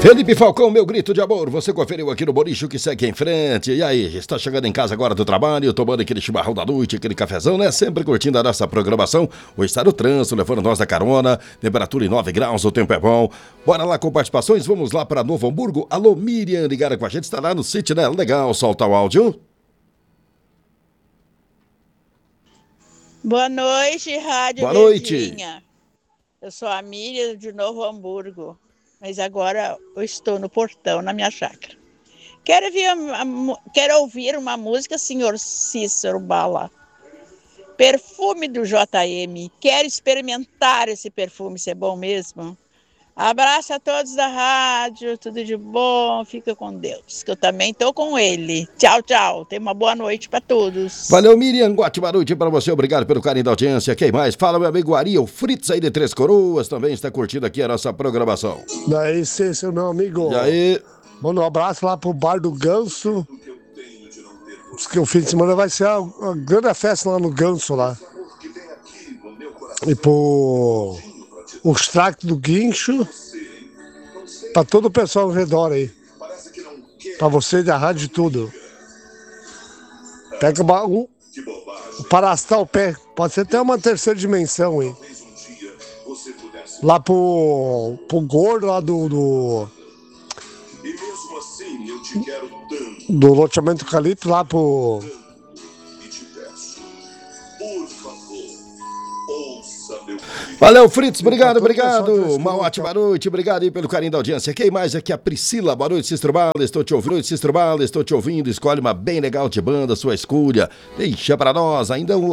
Felipe Falcão, meu grito de amor, você conferiu aqui no Bolicho que segue em frente. E aí, está chegando em casa agora do trabalho, tomando aquele chimarrão da noite, aquele cafezão, né? Sempre curtindo a nossa programação. Ou está no trânsito, levando nós da carona, temperatura em 9 graus, o tempo é bom. Bora lá com participações, vamos lá para Novo Hamburgo. Alô, Miriam, ligada com a gente, está lá no sítio, né? Legal, solta o áudio. Boa noite, Rádio Boa noite. Verdinha. Eu sou a Miriam de Novo Hamburgo, mas agora eu estou no portão, na minha chácara. Quero ouvir uma música, senhor Cícero Bala. Perfume do JM. Quero experimentar esse perfume, se é bom mesmo. Abraço a todos da rádio, tudo de bom, fica com Deus, que eu também estou com ele. Tchau, tchau, tenha uma boa noite para todos. Valeu, Miriam, ótima noite para você, obrigado pelo carinho da audiência. Quem mais? Fala, meu amigo Ari, o Fritz aí de Três Coroas, também está curtindo aqui a nossa programação. Daí, Cícero, meu amigo. E aí? Manda um abraço lá pro Bar do Ganso. Diz que o fim de semana vai ser uma grande festa lá no Ganso lá. E pro o extrato do Guincho, pra todo o pessoal ao redor aí. Pra você da rádio e tudo. Pega para arrastar o pé. Pode ser até uma terceira dimensão aí. Lá pro gordo lá do loteamento Calipso, lá pro... Valeu, Fritz, obrigado. Uma ótima noite, obrigado aí pelo carinho da audiência. Quem mais aqui? A Priscila, boa noite, Cícero Bala, estou te ouvindo, escolhe uma bem legal de banda, sua escolha. Deixa pra nós, ainda